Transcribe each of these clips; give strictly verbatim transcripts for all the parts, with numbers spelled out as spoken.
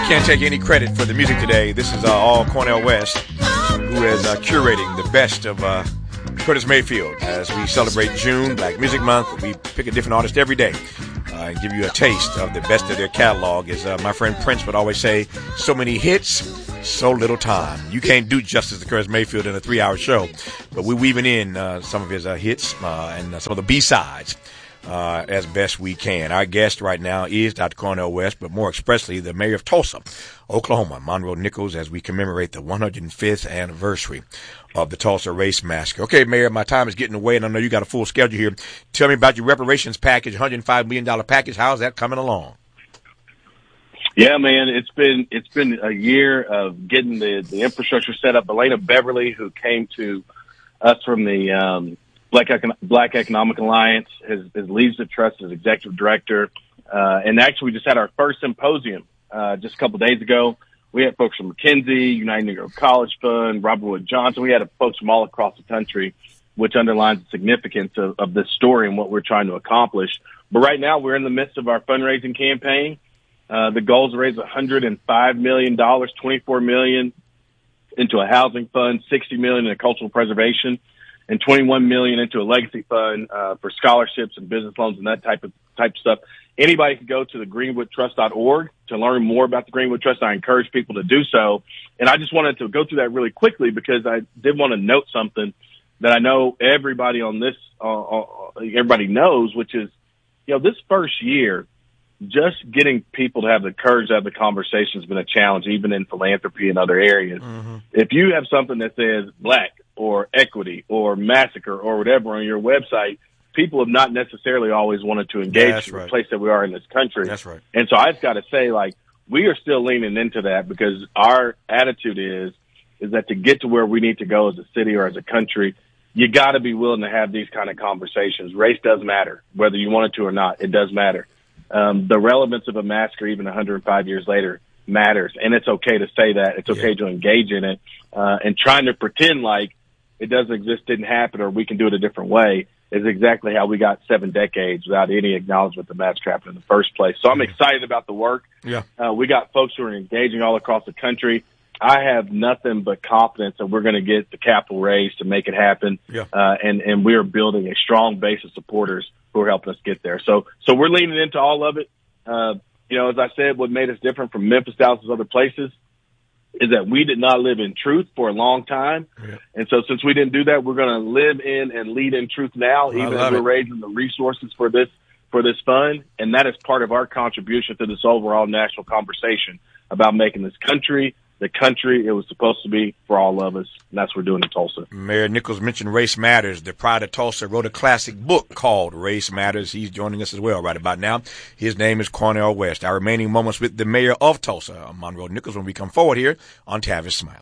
can't take any credit for the music today. This is uh, all Cornel West, who is uh, curating the best of uh, Curtis Mayfield. As we celebrate June, Black Music Month, we pick a different artist every day uh, and give you a taste of the best of their catalog. As uh, my friend Prince would always say, so many hits, so little time. You can't do justice to Curtis Mayfield in a three-hour show, but we're weaving in uh, some of his uh, hits uh, and uh, some of the B-sides. Uh, as best we can. Our guest right now is Doctor Cornel West, but more expressly, the mayor of Tulsa, Oklahoma, Monroe Nichols, as we commemorate the one hundred fifth anniversary of the Tulsa Race Massacre. Okay, Mayor, my time is getting away, and I know you got a full schedule here. Tell me about your reparations package, one hundred five million dollars package. How's that coming along? Yeah, man, it's been it's been a year of getting the, the infrastructure set up. Elena Beverly, who came to us from the um, Black, Econ- Black Economic Alliance, has, has leads the trust as executive director. Uh, and actually we just had our first symposium, uh, just a couple of days ago. We had folks from McKinsey, United Negro College Fund, Robert Wood Johnson. We had folks from all across the country, which underlines the significance of, of this story and what we're trying to accomplish. But right now we're in the midst of our fundraising campaign. Uh, the goal is to raise one hundred five million dollars, twenty-four million dollars into a housing fund, sixty million dollars in cultural preservation, and twenty-one million dollars into a legacy fund uh, for scholarships and business loans and that type of type of stuff. Anybody can go to the greenwood trust dot org to learn more about the Greenwood Trust. I encourage people to do so. And I just wanted to go through that really quickly because I did want to note something that I know everybody on this, uh, everybody knows, which is, you know, this first year, just getting people to have the courage to have the conversation has been a challenge, even in philanthropy and other areas. Mm-hmm. If you have something that says black or equity or massacre or whatever on your website, people have not necessarily always wanted to engage That's in right. the place that we are in this country. That's right. And so I've got to say, like, we are still leaning into that because our attitude is, is that to get to where we need to go as a city or as a country, you got to be willing to have these kind of conversations. Race does matter, whether you want it to or not. It does matter. Um, the relevance of a massacre, even one hundred five years later, matters. And it's okay to say that. It's okay yeah. to engage in it. Uh, and trying to pretend like it doesn't exist, didn't happen, or we can do it a different way is exactly how we got seven decades without any acknowledgement that massacre happened in the first place. So I'm excited about the work. Yeah. Uh, we got folks who are engaging all across the country. I have nothing but confidence that we're going to get the capital raised to make it happen. Yeah. Uh, and, and we are building a strong base of supporters who are helping us get there. So, so we're leaning into all of it. Uh, you know, as I said, what made us different from Memphis, Dallas, and other places is that we did not live in truth for a long time. Yeah. And so since we didn't do that, we're going to live in and lead in truth now, even as we're it. raising the resources for this, for this fund. And that is part of our contribution to this overall national conversation about making this country the country it was supposed to be for all of us, and that's what we're doing in Tulsa. Mayor Nichols mentioned Race Matters. The Pride of Tulsa wrote a classic book called Race Matters. He's joining us as well right about now. His name is Cornel West. Our remaining moments with the mayor of Tulsa, Monroe Nichols, when we come forward here on Tavis Smiley.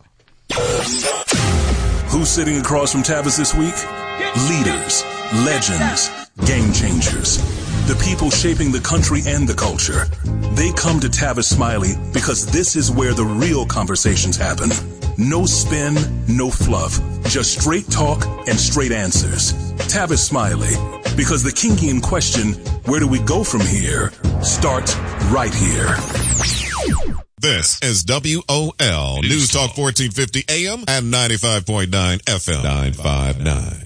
Who's sitting across from Tavis this week? Leaders, legends, game changers. The people shaping the country and the culture. They come to Tavis Smiley because this is where the real conversations happen. No spin, no fluff, just straight talk and straight answers. Tavis Smiley, because the kinky question, where do we go from here, starts right here. This is W O L News Talk fourteen fifty A M and ninety-five point nine F M. nine five nine.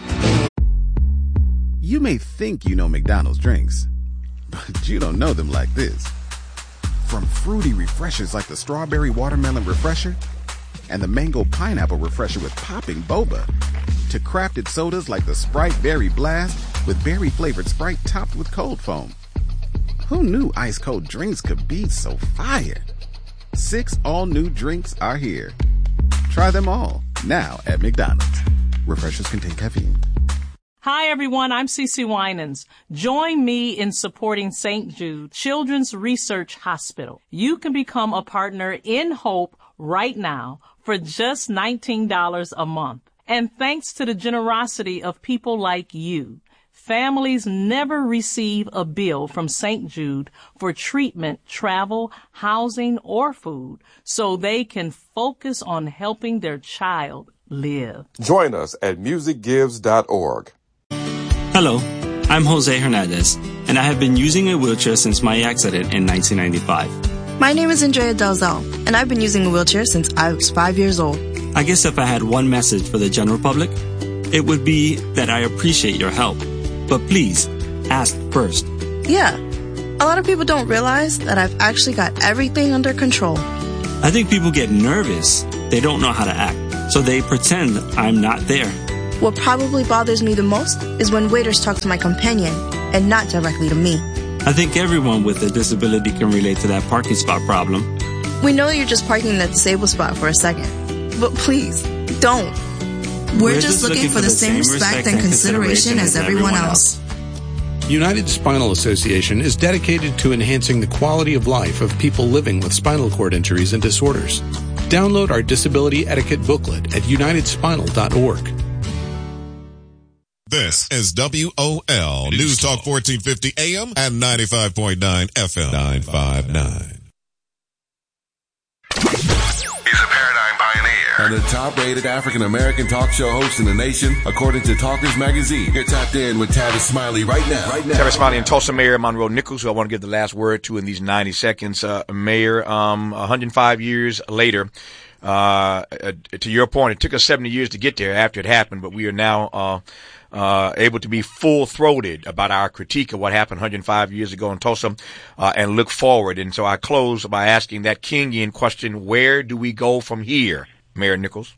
You may think you know McDonald's drinks, but you don't know them like this. From fruity refreshers like the Strawberry Watermelon Refresher and the Mango Pineapple Refresher with popping boba, to crafted sodas like the Sprite Berry Blast with berry-flavored Sprite topped with cold foam. Who knew ice-cold drinks could be so fire? Six all-new drinks are here. Try them all, now at McDonald's. Refreshers contain caffeine. Hi, everyone. I'm Cece Winans. Join me in supporting Saint Jude Children's Research Hospital. You can become a partner in Hope right now for just nineteen dollars a month. And thanks to the generosity of people like you, families never receive a bill from Saint Jude for treatment, travel, housing, or food, so they can focus on helping their child live. Join us at music gives dot org. Hello, I'm Jose Hernandez, and I have been using a wheelchair since my accident in nineteen ninety-five. My name is Andrea Dalzell, and I've been using a wheelchair since I was five years old. I guess if I had one message for the general public, it would be that I appreciate your help. But please, ask first. Yeah. A lot of people don't realize that I've actually got everything under control. I think people get nervous. They don't know how to act, so they pretend I'm not there. What probably bothers me the most is when waiters talk to my companion and not directly to me. I think everyone with a disability can relate to that parking spot problem. We know you're just parking in the disabled spot for a second, but please, don't. We're, We're just, just looking, looking for the same respect and consideration as everyone else. United Spinal Association is dedicated to enhancing the quality of life of people living with spinal cord injuries and disorders. Download our disability etiquette booklet at united spinal dot org. This is W O L News Talk fourteen fifty A M and ninety-five point nine F M. nine five nine. He's a paradigm pioneer and the top-rated African-American talk show host in the nation, according to Talkers Magazine. You're tapped in with Tavis Smiley right now. Right now. Tavis Smiley and Tulsa Mayor Monroe Nichols, who I want to give the last word to in these ninety seconds. Uh, Mayor, um, one hundred five years later, uh, uh, to your point, it took us seventy years to get there after it happened, but we are now uh, uh, able to be full-throated about our critique of what happened one hundred five years ago in Tulsa uh, and look forward. And so I close by asking that Kingian question, where do we go from here, Mayor Nichols?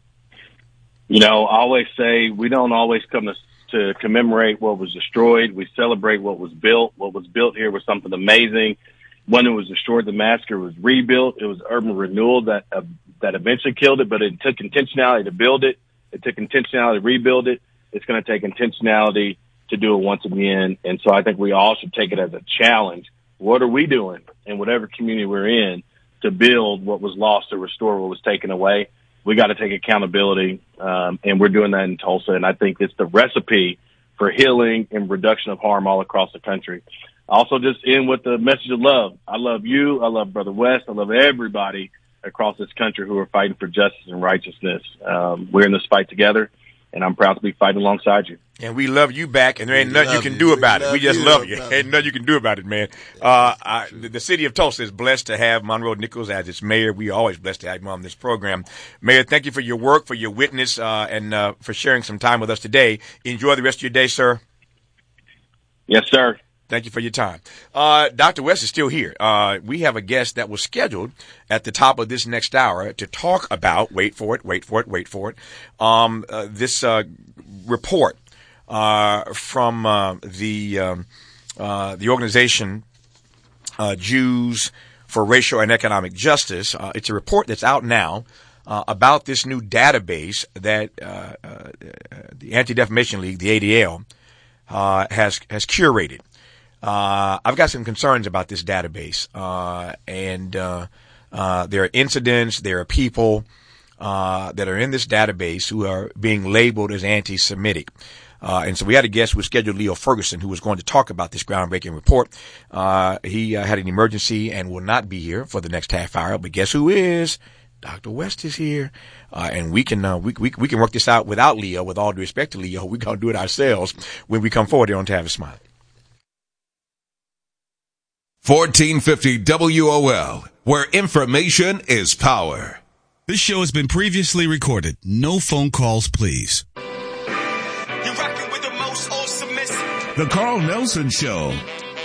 You know, I always say we don't always come to, to commemorate what was destroyed. We celebrate what was built. What was built here was something amazing. When it was destroyed, the massacre was rebuilt. It was urban renewal that uh, that eventually killed it, but it took intentionality to build it. It took intentionality to rebuild it. It's going to take intentionality to do it once again. And so I think we all should take it as a challenge. What are we doing in whatever community we're in to build what was lost, to restore what was taken away? We got to take accountability, um, and we're doing that in Tulsa. And I think it's the recipe for healing and reduction of harm all across the country. Also, just end with the message of love. I love you. I love Brother West. I love everybody across this country who are fighting for justice and righteousness. Um, we're in this fight together, and I'm proud to be fighting alongside you. And we love you back, and there ain't we nothing you can you. do about we it. We just you, love you. Ain't nothing you can do about it, man. Uh, I, the, the city of Tulsa is blessed to have Monroe Nichols as its mayor. We are always blessed to have him on this program. Mayor, thank you for your work, for your witness, uh, and uh, for sharing some time with us today. Enjoy the rest of your day, sir. Yes, sir. Thank you for your time. Uh, Doctor West is still here. Uh, we have a guest that was scheduled at the top of this next hour to talk about, wait for it, wait for it, wait for it, um, uh, this uh, report uh, from uh, the um, uh, the organization uh, Jews for Racial and Economic Justice. Uh, it's a report that's out now uh, about this new database that uh, uh, the Anti-Defamation League, the A D L, uh, has has curated. Uh, I've got some concerns about this database, uh, and, uh, uh, there are incidents, there are people, uh, that are in this database who are being labeled as anti-Semitic. Uh, and so we had a guest who was scheduled, Leo Ferguson, who was going to talk about this groundbreaking report. Uh, he uh, had an emergency and will not be here for the next half hour, but guess who is? Doctor West is here, uh, and we can, uh, we, we, we can work this out without Leo, with all due respect to Leo. We're going to do it ourselves when we come forward here on Tavis Smiley. fourteen fifty W O L, where information is power. This show has been previously recorded. No phone calls, please. You're rocking with the most awesome. The Carl Nelson Show.